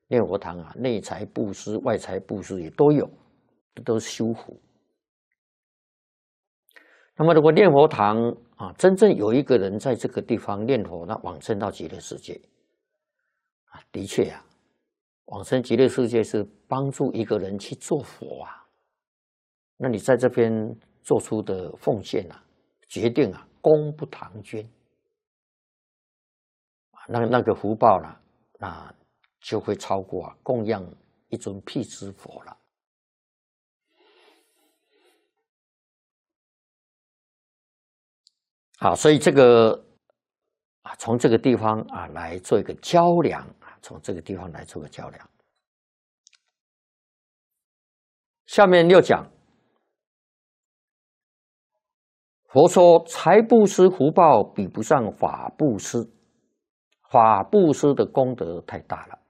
念佛堂啊，内财布施、外财布施也都有，都是修福。那么，如果念佛堂啊，真正有一个人在这个地方念佛，那往生到极乐世界啊，的确啊，往生极乐世界是帮助一个人去做佛啊。那你在这边做出的奉献啊，决定啊，功不唐捐啊，那个福报呢，那就会超过啊供养一尊辟支佛了。好，所以这个啊，从这个地方啊来做一个较量啊，从这个地方来做个较量。下面又讲，佛说财布施福报比不上法布施，法布施的功德太大了。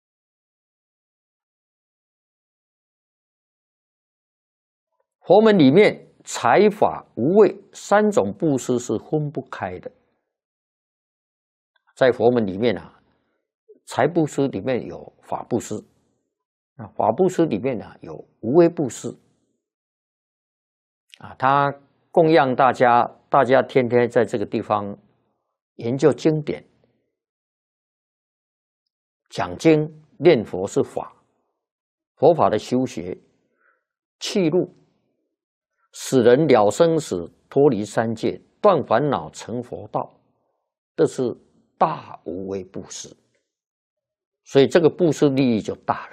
佛门里面财法无畏三种布施是分不开的。在佛门里面啊，财布施里面有法布施，啊，法布施里面呢有无畏布施，啊，他供养大家，大家天天在这个地方研究经典、讲经、念佛是法，佛法的修学、契入，使人了生死、脱离三界、断烦恼、成佛道，这是大无畏布施。所以这个布施利益就大了。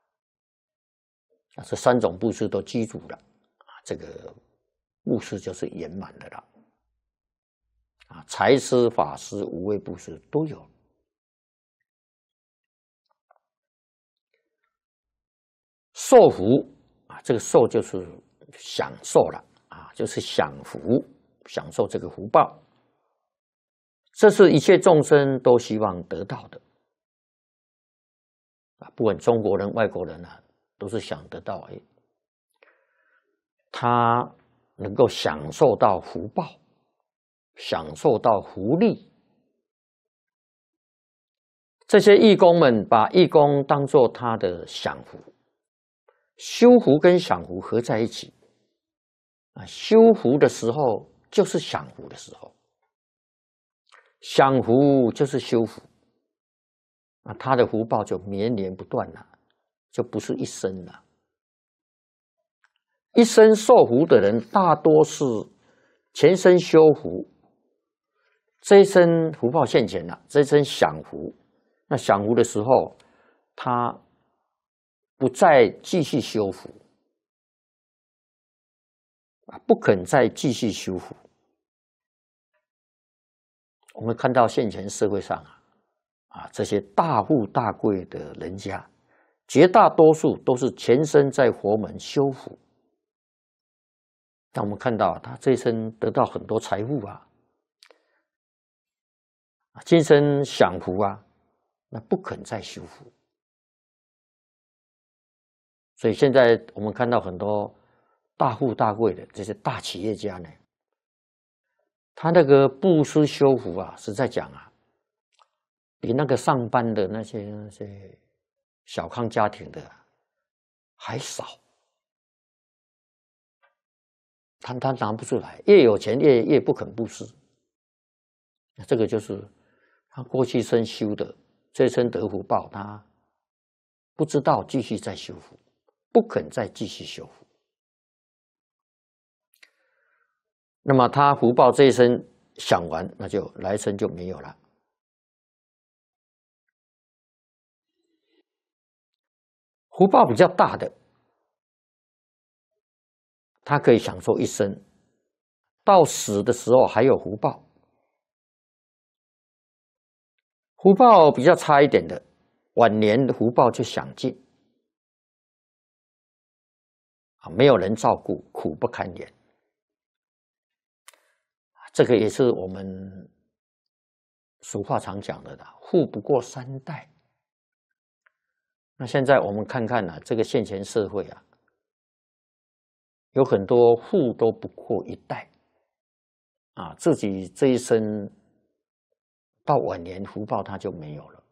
这三种布施都记住了，啊，这个布施就是圆满的了。啊，财施、法施、无畏布施都有。受福啊，这个受就是享受了啊，就是享福，享受这个福报。这是一切众生都希望得到的啊，不管中国人、外国人啊，都是想得到，他能够享受到福报，享受到福利。这些义工们把义工当作他的享福，修福跟享福合在一起啊，修福的时候就是享福的时候，享福就是修福啊，他的福报就绵连不断了，就不是一生了。一生受福的人，大多是前生修福，这一生福报现前了，这一生享福。那享福的时候，他不再继续修福啊，不肯再继续修福。我们看到现前社会上啊，这些大富大贵的人家，绝大多数都是前生在佛门修福。但我们看到他这一生得到很多财富啊，今生享福啊，那不肯再修福。所以现在我们看到很多大富大贵的这些大企业家呢，他那个布施修福啊，是在讲啊，比那个上班的那些小康家庭的还少。他拿不出来，越有钱越不肯布施。这个就是他过去生修的，这生得福报，他不知道继续再修福，不肯再继续修福。那么他福报这一生享完，那就来生就没有了。福报比较大的，他可以享受一生，到死的时候还有福报。福报比较差一点的，晚年的福报就享尽，没有人照顾，苦不堪言。这个也是我们俗话常讲的啦，富不过三代。那现在我们看看啊，这个现前社会啊，有很多富都不过一代啊，自己这一生到晚年福报他就没有了。